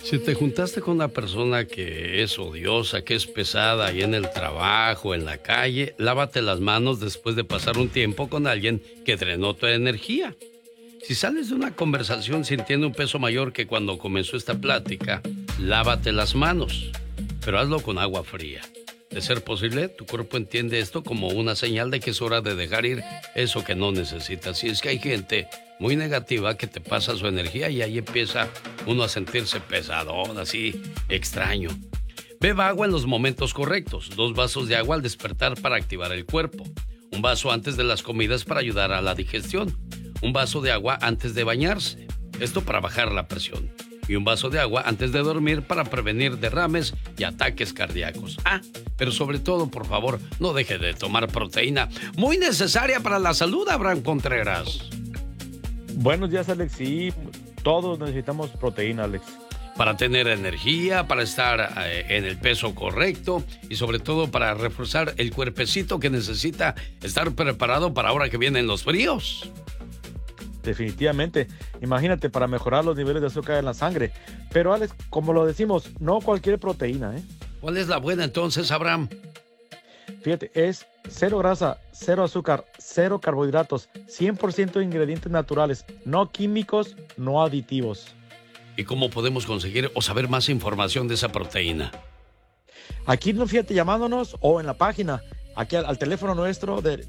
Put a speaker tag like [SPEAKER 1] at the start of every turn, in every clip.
[SPEAKER 1] Si te juntaste con una persona que es odiosa, que es pesada ahí en el trabajo, en la calle, lávate las manos después de pasar un tiempo con alguien que drenó tu energía. Si sales de una conversación sintiendo un peso mayor que cuando comenzó esta plática, lávate las manos, pero hazlo con agua fría. De ser posible, tu cuerpo entiende esto como una señal de que es hora de dejar ir eso que no necesitas. Y es que hay gente muy negativa que te pasa su energía y ahí empieza uno a sentirse pesadón, así, extraño. Beba agua en los momentos correctos. 2 vasos de agua al despertar para activar el cuerpo. 1 vaso antes de las comidas para ayudar a la digestión. 1 vaso de agua antes de bañarse. Esto para bajar la presión. Y 1 vaso de agua antes de dormir para prevenir derrames y ataques cardíacos. Pero sobre todo, por favor, no deje de tomar proteína. Muy necesaria para la salud, Abraham Contreras.
[SPEAKER 2] Buenos días, Alex. Sí, todos necesitamos proteína, Alex.
[SPEAKER 1] Para tener energía, para estar en el peso correcto y sobre todo para reforzar el cuerpecito que necesita estar preparado para ahora que vienen los fríos.
[SPEAKER 2] Definitivamente. Imagínate, para mejorar los niveles de azúcar en la sangre. Pero, Alex, como lo decimos, no cualquier proteína, ¿eh?
[SPEAKER 1] ¿Cuál es la buena entonces, Abraham?
[SPEAKER 2] Fíjate, es 0 grasa, 0 azúcar, 0 carbohidratos, 100% ingredientes naturales, no químicos, no aditivos.
[SPEAKER 1] ¿Y cómo podemos conseguir o saber más información de esa proteína?
[SPEAKER 2] Aquí, fíjate, llamándonos o en la página, aquí al teléfono nuestro de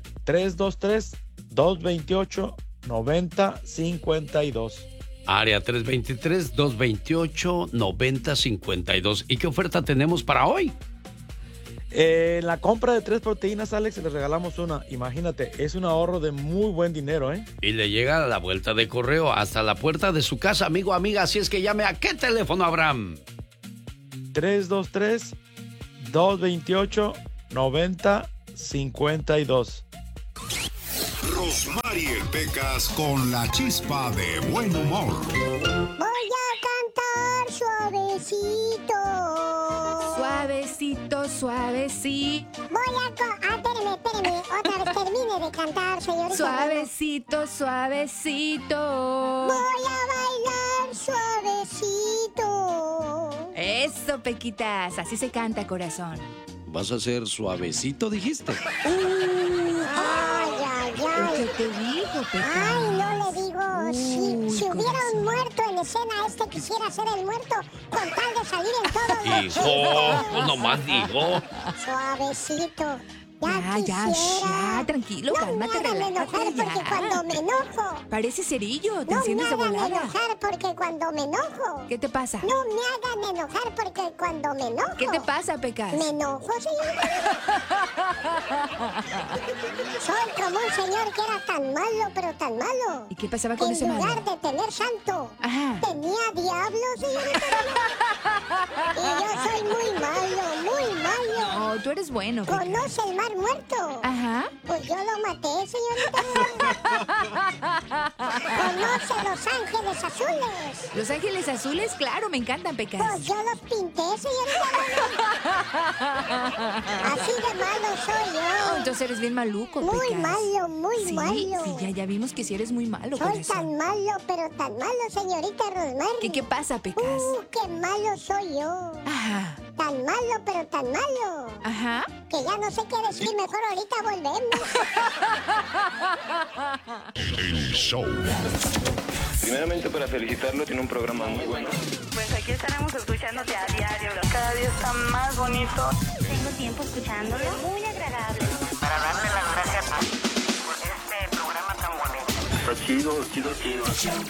[SPEAKER 2] 323-228-9052.
[SPEAKER 1] Área 323-228-9052. ¿Y qué oferta tenemos para hoy?
[SPEAKER 2] En la compra de 3 proteínas, Alex, les regalamos una. Imagínate, es un ahorro de muy buen dinero, ¿eh?
[SPEAKER 1] Y le llega a la vuelta de correo hasta la puerta de su casa, amigo, amiga. Así es que llame a ¿qué teléfono, Abraham?
[SPEAKER 2] 323-228-9052.
[SPEAKER 3] Rosmarie Pecas con la chispa de buen humor.
[SPEAKER 4] Voy a cantar suavecito.
[SPEAKER 5] Suavecito, suavecito.
[SPEAKER 4] Espéreme. Otra vez termine de cantar, señorita.
[SPEAKER 5] Suavecito, suavecito.
[SPEAKER 4] Voy a bailar suavecito.
[SPEAKER 5] Eso, Pequitas. Así se canta, corazón.
[SPEAKER 1] ¿Vas a ser suavecito, dijiste?
[SPEAKER 5] ¿Qué te digo, Pequitas?
[SPEAKER 4] Ay, no le digo. Si hubiera un muerto en escena, quisiera ser el muerto con tal de salir en todo.
[SPEAKER 1] Hijo, pues nomás digo.
[SPEAKER 4] Suavecito.
[SPEAKER 5] Ya, tranquilo, cálmate,
[SPEAKER 4] relájate. No me hagan enojar porque cuando me enojo.
[SPEAKER 5] Parece cerillo, te
[SPEAKER 4] No me
[SPEAKER 5] enciendes de
[SPEAKER 4] hagan
[SPEAKER 5] volada.
[SPEAKER 4] enojar porque cuando me enojo.
[SPEAKER 5] ¿Qué te pasa?
[SPEAKER 4] No me hagan enojar porque cuando me enojo.
[SPEAKER 5] ¿Qué te pasa, Pecas?
[SPEAKER 4] Me enojo, señorita. Soy como un señor que era tan malo, pero tan malo.
[SPEAKER 5] ¿Y qué pasaba con ese malo?
[SPEAKER 4] En lugar de tener santo, tenía diablo, señorita. Y yo soy muy malo, muy malo.
[SPEAKER 5] No, tú eres bueno, Pecas.
[SPEAKER 4] ¿Conoce el mar muerto?
[SPEAKER 5] Ajá.
[SPEAKER 4] Pues yo lo maté, señorita. ¿Conoce Los Ángeles Azules?
[SPEAKER 5] Los Ángeles Azules, claro, me encantan, Pecas.
[SPEAKER 4] Pues yo los pinté, señorita. Así de malo soy yo.
[SPEAKER 5] Entonces eres bien maluco, Pecas.
[SPEAKER 4] Muy malo, muy malo.
[SPEAKER 5] Sí, ya vimos que sí eres muy malo,
[SPEAKER 4] Soy
[SPEAKER 5] corazón.
[SPEAKER 4] tan malo, pero tan malo, señorita Rosmarie.
[SPEAKER 5] ¿Qué pasa, Pecas?
[SPEAKER 4] Qué malo soy yo.
[SPEAKER 5] Ajá.
[SPEAKER 4] Tan malo, pero tan malo.
[SPEAKER 5] Ajá.
[SPEAKER 4] Que ya no sé qué decir, mejor ahorita volvemos.
[SPEAKER 3] El show.
[SPEAKER 6] Primeramente para felicitarlo, tiene un programa muy bueno.
[SPEAKER 7] Pues aquí estaremos escuchándote a diario. Cada día está más bonito.
[SPEAKER 4] Tengo tiempo escuchándolo. Muy agradable.
[SPEAKER 7] Para darte las gracias por este programa tan bonito.
[SPEAKER 6] Está chido.